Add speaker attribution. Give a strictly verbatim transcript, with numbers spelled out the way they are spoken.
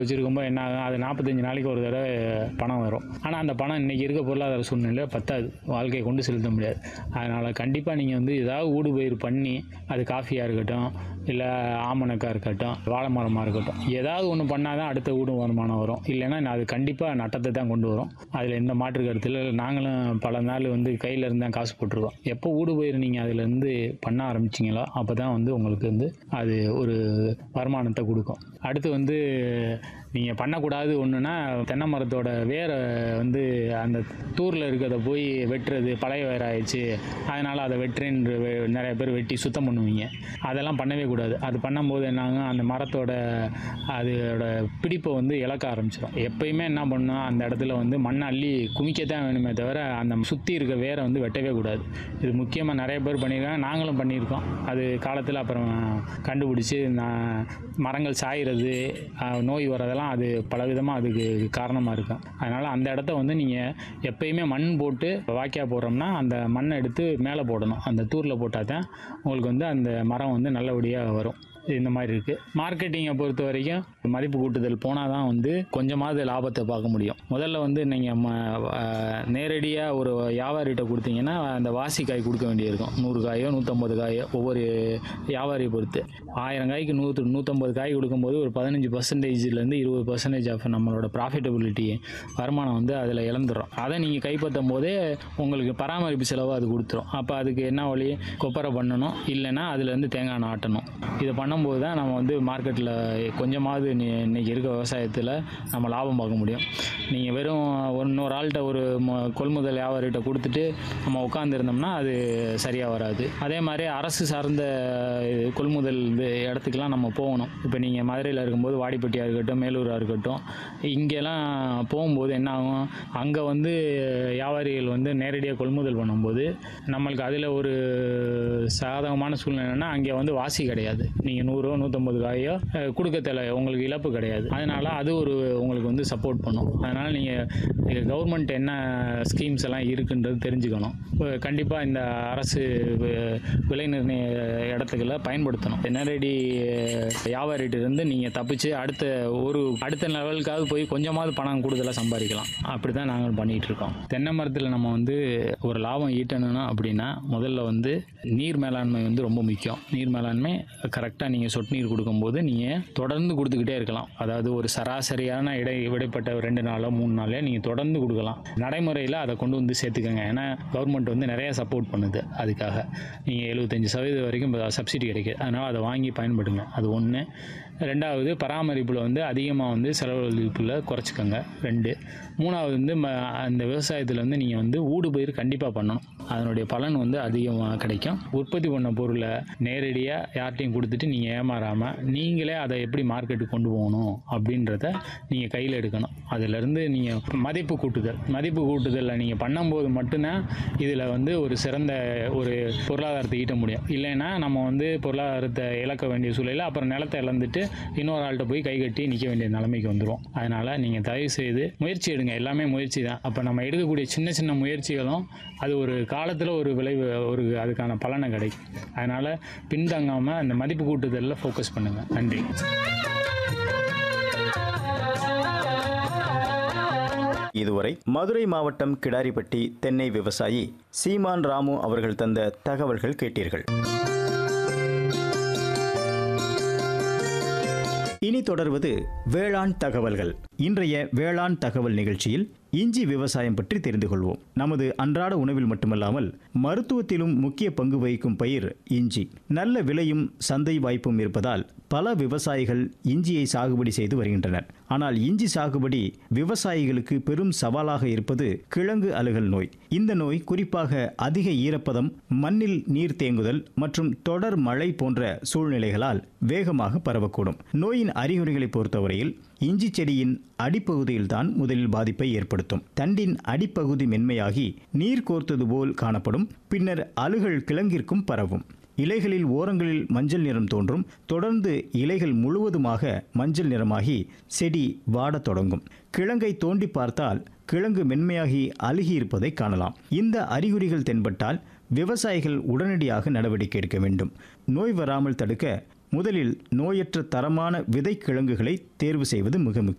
Speaker 1: வச்சிருக்கும்போது என்ன ஆகும், அது நாற்பத்தஞ்சு நாளைக்கு ஒரு தடவை பணம் வரும். ஆனால் அந்த பணம் இன்றைக்கி இருக்க பொருளாதார சூழ்நிலையில பத்தாது, வாழ்க்கையை கொண்டு செலுத்த முடியாது. அதனால் கண்டிப்பாக நீங்கள் வந்து ஏதாவது ஊடுபயிர் பண்ணி, அது காஃபியாக இருக்கட்டும், இல்லை ஆமணக்காக இருக்கட்டும், வாழை மரமாக இருக்கட்டும், ஏதாவது ஒன்று பண்ணால் தான் அடுத்த ஊடு வருமானம் வரும். இல்லைன்னா அது கண்டிப்பாக நட்டத்தை தான் கொண்டு வரும். அதில் எந்த மாற்று கருத்தில் நாங்களும் பல நாள் வந்து கையில் இருந்து தான் காசு போட்டிருக்கோம். எப்போ ஊடுபயிர் நீங்கள் அதிலேருந்து பண்ண ஆரம்பிச்சிங்களோ அப்போ தான் வந்து உங்களுக்கு வந்து அது ஒரு வருமானத்தை கொடுக்கும். அடுத்து வந்து நீங்கள் பண்ணக்கூடாது ஒன்றுனா, தென்னை மரத்தோட வேரை வந்து அந்த தூரில் இருக்கிறத போய் வெட்டுறது, பழைய வேர் ஆயிடுச்சு அதனால் அதை வெட்டுறேன்னு நிறைய பேர் வெட்டி சுத்தம் பண்ணுவீங்க. அதெல்லாம் பண்ணவே கூடாது. அது பண்ணும்போது என்னாகும், அந்த மரத்தோட அதோட பிடிப்பை வந்து இழக்க ஆரம்பிச்சிடும். எப்பயுமே என்ன பண்ணணும், அந்த இடத்துல வந்து மண்ணை அள்ளி குமிக்கத்தான் வேணுமே தவிர அந்த சுற்றி இருக்க வேரை வந்து வெட்டவே கூடாது. இது முக்கியமாக நிறைய பேர் பண்ணியிருக்காங்க, நாங்களும் பண்ணியிருக்கோம். அது காலத்தில் அப்புறம் கண்டுபிடிச்சி நான் மரங்கள் சாயிறது, நோய் வரதெல்லாம் அது பலவிதமாக அதுக்கு காரணமாக இருக்கும். அதனால் அந்த இடத்த வந்து நீங்கள் எப்பயுமே மண் போட்டு வாய்க்கா போடுறோம்னா அந்த மண்ணை எடுத்து மேலே போடணும். அந்த தூரில் போட்டால் தான் உங்களுக்கு வந்து அந்த மரம் வந்து நல்லபடியாக வரும். இந்த மாதிரி இருக்குது. மார்க்கெட்டிங்கை பொறுத்த வரைக்கும் மதிப்பு கூட்டுதல் போனால் தான் வந்து கொஞ்சமாவது லாபத்தை பார்க்க முடியும். முதல்ல வந்து நீங்கள் ம நேரடியாக ஒரு வியாபாரிகிட்ட கொடுத்தீங்கன்னா அந்த வாசி காய் கொடுக்க வேண்டியிருக்கும். நூறு காயோ நூற்றம்பது காயோ ஒவ்வொரு வியாபாரியை பொறுத்து. ஆயிரம் காய்க்கு நூற்று நூற்றம்பது காய் கொடுக்கும்போது ஒரு பதினஞ்சு பர்சன்டேஜ்லேருந்து இருபது பர்சன்டேஜ் ஆஃப் நம்மளோட ப்ராஃபிட்டபிலிட்டி வருமானம் வந்து அதில் இழந்துடும். அதை நீங்கள் கைப்பற்றும் போதே உங்களுக்கு பராமரிப்பு செலவு அது கொடுத்துரும். அப்போ அதுக்கு என்ன வழி, கொப்பரை பண்ணணும், இல்லைன்னா அதுலேருந்து தேங்காய் எண்ணெய் ஆட்டணும். இதை பண்ணும்போது தான் நம்ம வந்து மார்க்கெட்டில் கொஞ்சமாவது இன்றைக்கி இருக்க விவசாயத்தில் நம்ம லாபம் பார்க்க முடியும். நீங்கள் வெறும் இன்னொரு ஆள்கிட்ட ஒரு கொள்முதல் வியாபாரிகிட்ட கொடுத்துட்டு நம்ம உட்காந்துருந்தோம்னா அது சரியாக வராது. அதே மாதிரி அரசு சார்ந்த கொள்முதல் இடத்துக்கெலாம் நம்ம போகணும். இப்போ நீங்கள் மதுரையில் இருக்கும்போது வாடிப்பட்டியாக இருக்கட்டும், மேலூராக இருக்கட்டும், இங்கெல்லாம் போகும்போது என்ன ஆகும், அங்கே வந்து வியாபாரிகள் வந்து நேரடியாக கொள்முதல் பண்ணும்போது நம்மளுக்கு அதில் ஒரு சாதகமான சூழ்நிலைன்னா அங்கே வந்து வாசி கிடையாது. நீங்கள் நூறோ நூற்றம்பது காயோ கொடுக்க தேவை, உங்களுக்கு இழப்பு கிடையாது. அதனால் அது ஒரு உங்களுக்கு வந்து சப்போர்ட் பண்ணும். அதனால் நீங்கள் கவர்மெண்ட் என்ன ஸ்கீம்ஸ் எல்லாம் இருக்குன்றது தெரிஞ்சுக்கணும். கண்டிப்பாக இந்த அரசு விலை நிர்ணய இடத்துக்களை பயன்படுத்தணும். நேரடி வியாபாரிகிட்டேருந்து நீங்கள் தப்பிச்சு அடுத்த ஒரு அடுத்த லெவலுக்காவது போய் கொஞ்சமாவது பணம் கூடுதலாக சம்பாதிக்கலாம். அப்படி தான் நாங்கள் பண்ணிகிட்டு இருக்கோம். தென்னை மரத்தில் நம்ம வந்து ஒரு லாபம் ஈட்டணும் அப்படின்னா முதல்ல வந்து நீர் மேலாண்மை வந்து ரொம்ப முக்கியம். நீர் மேலாண்மை கரெக்டாக நீங்கள் சொட்டு நீர் கொடுக்கும்போது நீங்கள் தொடர்ந்து கொடுத்துக்கிட்டே இருக்கலாம். அதாவது ஒரு சராசரியான இடை இடைப்பட்ட ரெண்டு நாளோ மூணு நாளோ நீங்கள் தொடர்ந்து கொடுக்கலாம். நடைமுறையில் அதை கொண்டு வந்து சேர்த்துக்கோங்க. ஏன்னா கவர்மெண்ட் வந்து நிறைய சப்போர்ட் பண்ணுது. அதுக்காக நீங்கள் எழுபத்தஞ்சு சதவீதம் வரைக்கும் சப்சிடி கிடைக்குது. அதனால் அதை வாங்கி பயன்படுங்க. அது ஒன்று. ரெண்டாவது, பராமரிப்பில் வந்து அதிகமாக வந்து செலவழிப்பில் குறைச்சிக்கோங்க. ரெண்டு. மூணாவது வந்து அந்த விவசாயத்தில் வந்து நீங்கள் வந்து ஊடுபயிர் கண்டிப்பாக பண்ணணும். அதனுடைய பலன் வந்து அதிகமாக கிடைக்கும். உற்பத்தி பண்ண பொருளை நேரடியாக யார்ட்டையும் கொடுத்துட்டு நீங்கள் ஏமாறாமல் நீங்களே அதை எப்படி மார்க்கெட்டுக்கு கொண்டு போகணும் அப்படின்றத நீங்கள் கையில் எடுக்கணும். அதிலேருந்து நீங்கள் மதிப்பு கூட்டுதல் மதிப்பு கூட்டுதலில் நீங்கள் பண்ணும்போது மட்டும்தான் இதில் வந்து ஒரு சிறந்த ஒரு பொருளாதாரத்தை ஈட்ட முடியும். இல்லைன்னா நம்ம வந்து பொருளாதாரத்தை இழக்க வேண்டிய சூழலில் அப்புறம் நிலத்தை இழந்துட்டு இன்னொரு ஆள்கிட்ட போய் கை கட்டி நிற்க வேண்டிய நிலைமைக்கு வந்துடும். அதனால் நீங்கள் தயவு செய்து முயற்சி எடுங்க. எல்லாமே முயற்சி தான். அப்போ நம்ம எடுக்கக்கூடிய சின்ன சின்ன முயற்சிகளும் அது ஒரு காலத்தில் ஒரு விளைவு, ஒரு அதுக்கான பலனை கிடைக்கும். அதனால் பின்தங்காமல் அந்த மதிப்பு கூட்டுதலில் ஃபோக்கஸ் பண்ணுங்கள். நன்றி.
Speaker 2: இதுவரை மதுரை மாவட்டம் கிடாரிப்பட்டி தென்னை விவசாயி சீமான் ராமு அவர்கள் தந்த தகவல்கள் கேட்டீர்கள். இனி தொடர்வது வேளாண் தகவல்கள். இன்றைய வேளாண் தகவல் நிகழ்ச்சியில் இஞ்சி விவசாயம் பற்றி தெரிந்து கொள்வோம். நமது அன்றாட உணவில் மட்டுமல்லாமல் மருத்துவத்திலும் முக்கிய பங்கு வகிக்கும் பயிர் இஞ்சி. நல்ல விலையும் சந்தை வாய்ப்பும் இருப்பதால் பல விவசாயிகள் இஞ்சியை சாகுபடி செய்து வருகின்றனர். ஆனால் இஞ்சி சாகுபடி விவசாயிகளுக்கு பெரும் சவாலாக இருப்பது கிழங்கு அழுகல் நோய். இந்த நோய் குறிப்பாக அதிக ஈரப்பதம், மண்ணில் நீர் தேங்குதல் மற்றும் தொடர் மழை போன்ற சூழ்நிலைகளால் வேகமாக பரவக்கூடும். நோயின் அறிகுறிகளை பொறுத்தவரையில் இஞ்சி செடியின் அடிப்பகுதியில் தான் முதலில் பாதிப்பை ஏற்படுத்தும். தண்டின் அடிப்பகுதி மென்மையாகி நீர் கோர்த்தது போல் காணப்படும். பின்னர் அழுகல் கிழங்கிற்கும் பரவும். இலைகளில் ஓரங்களில் மஞ்சள் நிறம் தோன்றும். தொடர்ந்து இலைகள் முழுவதுமாக மஞ்சள் நிறமாகி செடி வாடத் தொடங்கும். கிழங்கை தோண்டி பார்த்தால் கிழங்கு மென்மையாகி அழுகி இருப்பதை காணலாம். இந்த அறிகுறிகள் தென்பட்டால் விவசாயிகள் உடனடியாக நடவடிக்கை எடுக்க வேண்டும். நோய் வராமல் தடுக்க முதலில் நோயற்ற தரமான விதைக்கிழங்குகளை தேர்வு செய்வது மிக முக்கியம்.